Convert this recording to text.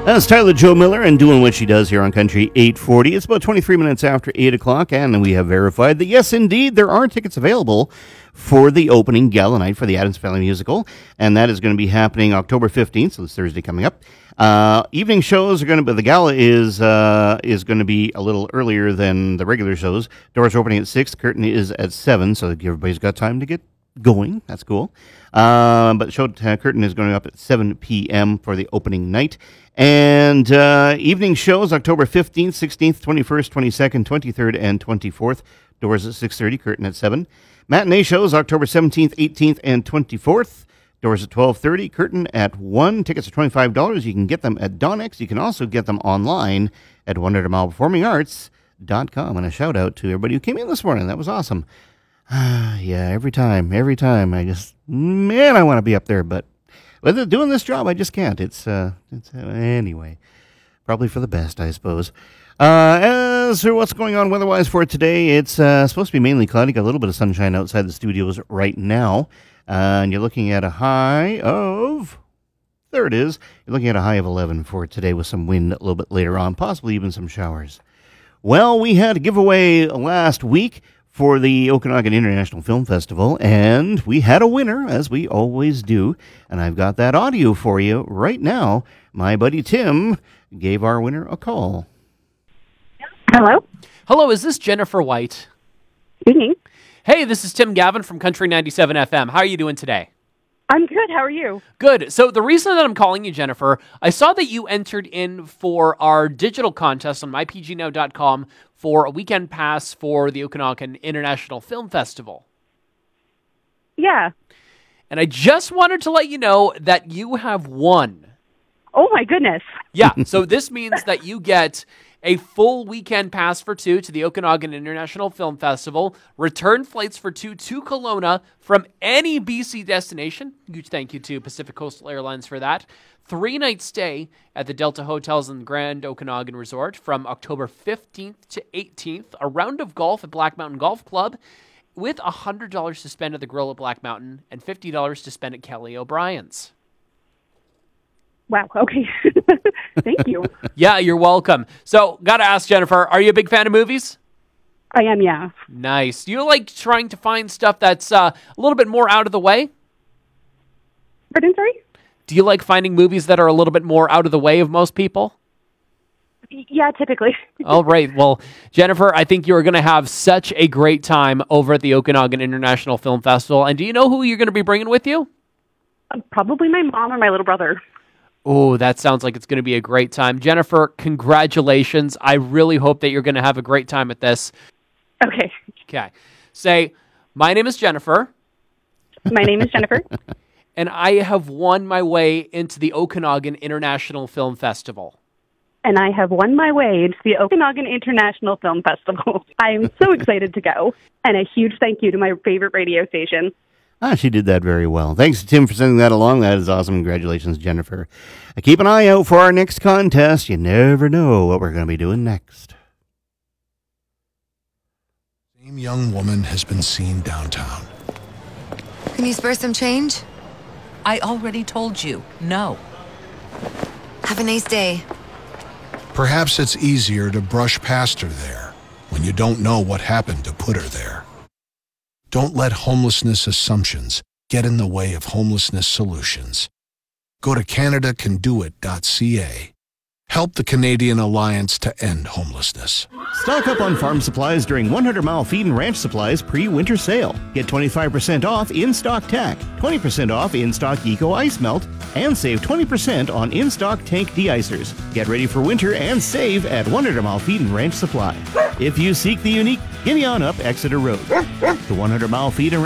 That's Tyler Joe Miller and doing what she does here on Country 840. It's about 23 minutes after 8 o'clock, and we have verified that, yes, indeed, there are tickets available for the opening gala night for the Addams Family Musical, and that is going to be happening October 15th, so this Thursday coming up. Evening shows are going to be, the gala is going to be a little earlier than the regular shows. Doors are opening at 6, curtain is at 7, so everybody's got time to get going. That's cool. But the show curtain is going up at 7 p.m. for the opening night. And evening shows, October 15th, 16th, 21st, 22nd, 23rd, and 24th. Doors at 6:30, curtain at 7. Matinee shows, October 17th, 18th, and 24th. Doors at 12:30, curtain at 1. Tickets are $25. You can get them at Donnex. You can also get them online at 100mileperformingarts.com. And a shout out to everybody who came in this morning. That was awesome. Yeah, every time, I want to be up there, but with doing this job, I just can't. It's anyway, probably for the best, I suppose. As for what's going on weather-wise for today, it's supposed to be mainly cloudy. Got a little bit of sunshine outside the studios right now, and you're looking at a high of, there it is, you're looking at a high of 11 for today with some wind a little bit later on, possibly even some showers. Well, we had a giveaway last week for the Okanagan International Film Festival, and we had a winner, as we always do, and I've got that audio for you right now. My buddy Tim gave our winner a call. Hello? Hello, is this Jennifer White? Speaking. Hey, this is Tim Gavin from Country 97 FM. How are you doing today? I'm good. How are you? Good. So the reason that I'm calling you, Jennifer, I saw that you entered in for our digital contest on mypgnow.com for a weekend pass for the Okanagan International Film Festival. Yeah. And I just wanted to let you know that you have won. Oh, my goodness. Yeah, so this means that you get a full weekend pass for 2 to the Okanagan International Film Festival, return flights for 2 to Kelowna from any BC destination. Huge thank you to Pacific Coastal Airlines for that. 3-night stay at the Delta Hotels and Grand Okanagan Resort from October 15th to 18th. A round of golf at Black Mountain Golf Club with $100 to spend at the Grill at Black Mountain and $50 to spend at Kelly O'Brien's. Wow. Okay. Thank you. Yeah, you're welcome. So, gotta ask, Jennifer, are you a big fan of movies? I am, yeah. Nice. Do you like trying to find stuff that's a little bit more out of the way? Pardon, sorry? Do you like finding movies that are a little bit more out of the way of most people? Yeah, typically. All right. Well, Jennifer, I think you're going to have such a great time over at the Okanagan International Film Festival. And do you know who you're going to be bringing with you? Probably my mom or my little brother. Oh, that sounds like it's going to be a great time. Jennifer, congratulations. I really hope that you're going to have a great time at this. Okay. Okay. Say, my name is Jennifer. My name is Jennifer. And I have won my way into the Okanagan International Film Festival. And I have won my way into the Okanagan International Film Festival. I am so excited to go. And a huge thank you to my favorite radio station. She did that very well. Thanks to Tim for sending that along. That is awesome. Congratulations, Jennifer. Keep an eye out for our next contest. You never know what we're going to be doing next. Same young woman has been seen downtown. Can you spare some change? I already told you, no. Have a nice day. Perhaps it's easier to brush past her there when you don't know what happened to put her there. Don't let homelessness assumptions get in the way of homelessness solutions. Go to CanadaCanDoIt.ca. Help the Canadian Alliance to End Homelessness. Stock up on farm supplies during 100 Mile Feed and Ranch Supplies pre-winter sale. Get 25% off in-stock tack, 20% off in-stock Eco Ice Melt, and save 20% on in-stock tank de-icers. Get ready for winter and save at 100 Mile Feed and Ranch Supply. If you seek the unique, gimme on up Exeter Road. The 100 Mile Feed and